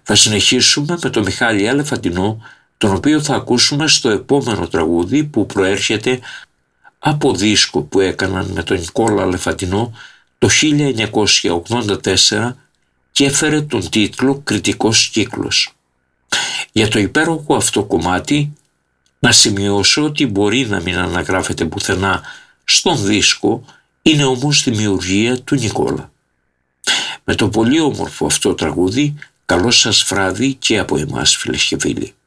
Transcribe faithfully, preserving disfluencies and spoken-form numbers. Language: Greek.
Θα συνεχίσουμε με τον Μιχάλη Αλεφαντινό, τον οποίο θα ακούσουμε στο επόμενο τραγούδι που προέρχεται από δίσκο που έκαναν με τον Νικόλα Αλεφαντινό το χίλια εννιακόσια ογδόντα τέσσερα και έφερε τον τίτλο «Κριτικός κύκλος». Για το υπέροχο αυτό κομμάτι να σημειώσω ότι μπορεί να μην αναγράφεται πουθενά στον δίσκο, είναι όμως δημιουργία του Νικόλα. Με το πολύ όμορφο αυτό τραγούδι, καλό σας βράδυ και από εμάς, φίλες και φίλοι.